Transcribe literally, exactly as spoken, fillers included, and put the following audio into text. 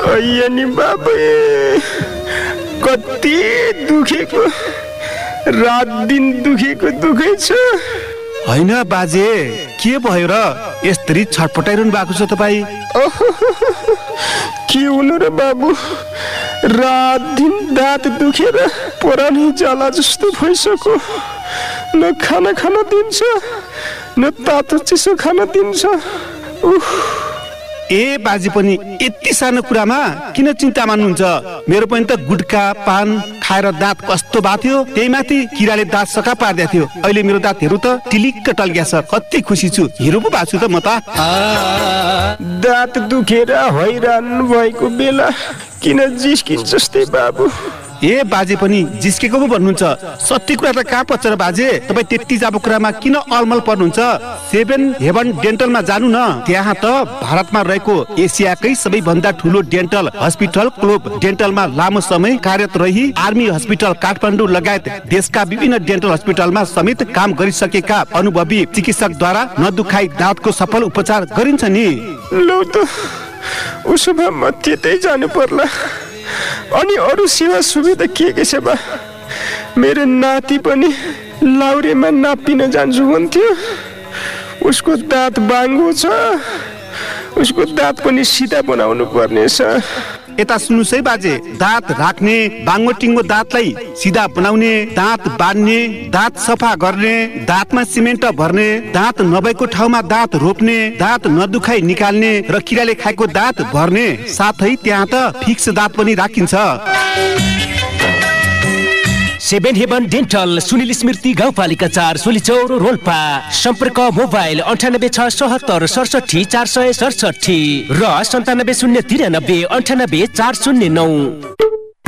अయ్య नि बाबे कति दुखेको रात दिन दुखेको दुखै छ। हैन बाजे के भयो र यसरी छटपटाइरहनु भएको छ तपाई? के हुनु र बाबु, रात दिन दाँत दुखेर परानी जाला जस्तो भइसक्यो। न खाना खान दिन्छ न तातो चिसो खान दिन्छ। उफ, ए बाजे पनि यति सानो कुरामा किन चिन्ता मान्नुहुन्छ? मेरो पनि त गुटका पान खाएर दाँत कस्तो बाथ्यो, त्यही माथि किराले दाँत सका पार्दै थियो। अहिले मेरो दाँत हेरु त टिलिक्क टल्क्या छ। कति खुसी छु, हेरु पो बाछु त म त। दाँत दुखेर हैरान भएको बेला किन जिस्किन्छ जस्तै बाबु? ए बाजे पनि जिस्केको पो भन्नुहुन्छ? सत्य कुरा त कहाँ पर्छ र बाजे? तपाई त्यति जाबो कुरामा किन अलमल पर्नुहुन्छ? सेभेन हेभन डेन्टलमा जानु न। त्यहाँ त भारतमा रहेको एसियाकै सबैभन्दा ठुलो डेन्टल हस्पिटल क्लोब डेन्टलमा लामो समय कार्यरत रही आर्मी हस्पिटल काठमाडौँ लगायत देशका विभिन्न डेन्टल हस्पिटलमा समेत काम गरिसकेका अनुभवी चिकित्सकद्वारा नदुखाई दाँतको सफल उपचार गरिन्छ नि। लौ त उसो भए म त्यतै जानु पर्ला। अनि अरू सेवा सुविधा के के छ बा? मेरो नाति पनि लाउरेमा नापिन जान्छु भन्थ्यो। उसको दाँत बाङ्गो छ, उसको दाँत पनि सिधा बनाउनु पर्ने छ। यता सुन्नुस् है बाजे, दाँत राख्ने, बाङ्गो टिङ्गो दाँतलाई सिधा बनाउने, दाँत बाँध्ने, दाँत सफा गर्ने, दाँतमा सिमेन्ट भर्ने, दाँत नभएको ठाउँमा दाँत रोप्ने, दाँत नदुखाई निकाल्ने र किराले खाएको दाँत भर्ने, साथै त्यहाँ त फिक्स दाँत पनि राखिन्छ। सेभेन हेभन डेन्टल, सुनिल स्मृति गाउँपालिका चार, सोलीचौर, रोल्पा। सम्पर्क मोबाइल अन्ठानब्बे छ सतहत्तर सडसठी चार सय सडसठी र सन्तानब्बे शून्य तिरानब्बे अन्ठानब्बे चार शून्य नौ।